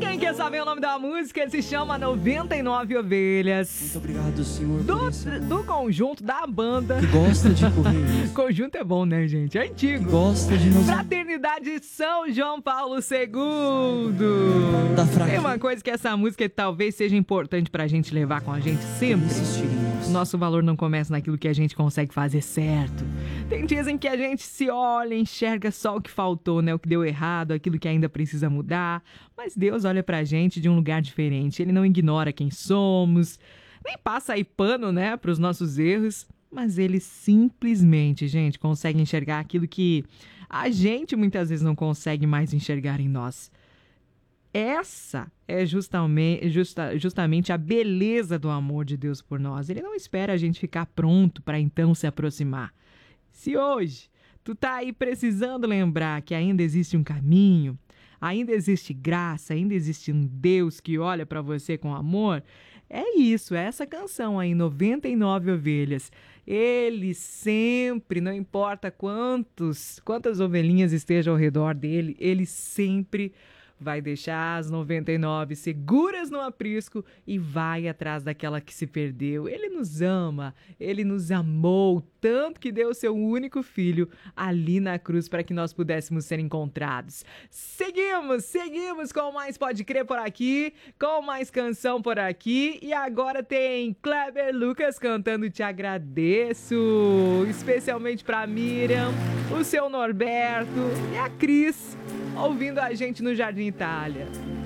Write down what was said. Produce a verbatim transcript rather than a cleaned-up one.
Quem quer saber o nome da música? Se chama noventa e nove Ovelhas. Muito obrigado, Senhor, Do, por esse amor. do conjunto, da banda. Que gosta de correr isso. Conjunto é bom, né, gente? É Que antigo. gosta de nos Fraternidade São João Paulo segundo. Da fraqueza. Tem uma coisa que essa música talvez seja importante pra gente levar com a gente sempre. insistiremos. Nosso valor não começa naquilo que a gente consegue fazer certo. Tem dias em que a gente se olha, enxerga só o que faltou, né? O que deu errado, aquilo que ainda precisa mudar. Mas Deus olha pra gente de um lugar diferente. Ele não ignora quem somos, nem passa aí pano, né, pros nossos erros. Mas ele simplesmente, gente, consegue enxergar aquilo que a gente muitas vezes não consegue mais enxergar em nós. Essa é justamente, justa, justamente a beleza do amor de Deus por nós. Ele não espera a gente ficar pronto para então se aproximar. Se hoje tu tá aí precisando lembrar que ainda existe um caminho, ainda existe graça, ainda existe um Deus que olha para você com amor, é isso, é essa canção aí, noventa e nove Ovelhas. Ele sempre, não importa quantos, quantas ovelhinhas estejam ao redor dele, ele sempre vai deixar as noventa e nove seguras no aprisco e vai atrás daquela que se perdeu. Ele nos ama, ele nos amou tanto que deu o seu único filho ali na cruz para que nós pudéssemos ser encontrados. Seguimos, seguimos com mais Pode Crer por aqui, com mais canção por aqui e agora tem Kleber Lucas cantando Te Agradeço, especialmente para Miriam, o seu Norberto e a Cris ouvindo a gente no Jardim Itália.